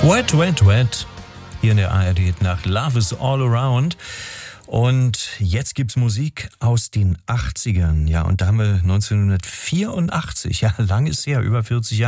Wet, Wet, Wet. Hier in der ARD nach Love is All Around. Und jetzt gibt's Musik aus den 80ern. Ja, und da haben wir 1984. Ja, lang ist her, über 40 Jahre.